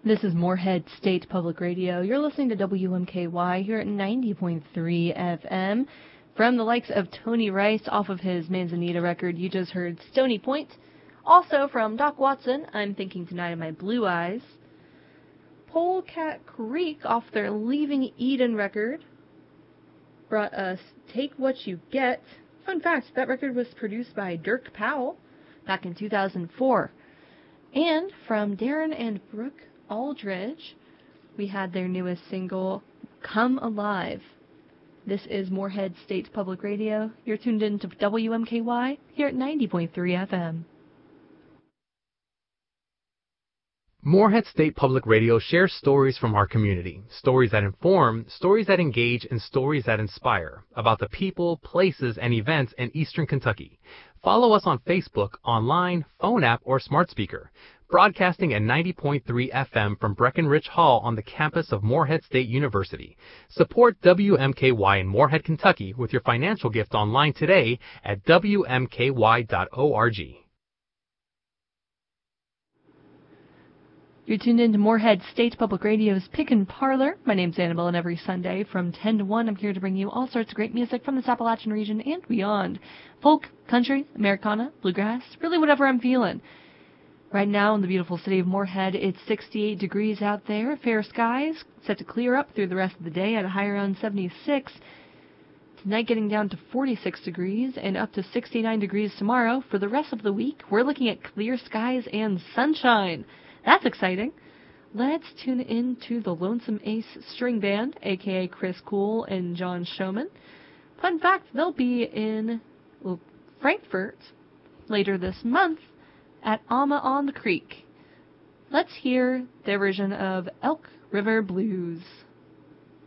This is Moorhead State Public Radio. You're listening to WMKY here at 90.3 FM. From the likes of Tony Rice off of his Manzanita record, you just heard Stony Point. Also from Doc Watson, I'm Thinking Tonight of My Blue Eyes. Polecat Creek off their Leaving Eden record brought us Take What You Get. Fun fact, that record was produced by Dirk Powell back in 2004. And from Darren and Brooke Aldridge, we had their newest single, Come Alive. This is Moorhead State Public Radio. You're tuned in to WMKY here at 90.3 FM. Moorhead State Public Radio shares stories from our community, stories that inform, stories that engage, and stories that inspire about the people, places, and events in Eastern Kentucky. Follow us on Facebook, online, phone app, or smart speaker. Broadcasting at 90.3 FM from Breckenridge Hall on the campus of Moorhead State University. Support WMKY in Moorhead, Kentucky with your financial gift online today at WMKY.org. You're tuned in to Moorhead State Public Radio's Pick and Parlor. My name's Annabelle, and every Sunday from 10 to 1, I'm here to bring you all sorts of great music from this Appalachian region and beyond. Folk, country, Americana, bluegrass, really whatever I'm feeling. Right now in the beautiful city of Moorhead, it's 68 degrees out there, fair skies, set to clear up through the rest of the day at a high around 76. Tonight getting down to 46 degrees and up to 69 degrees tomorrow. For the rest of the week, we're looking at clear skies and sunshine. That's exciting. Let's tune in to the Lonesome Ace String Band, a.k.a. Chris Cool and John Showman. Fun fact, they'll be in Frankfort later this month at Alma on the Creek. Let's hear their version of Elk River Blues.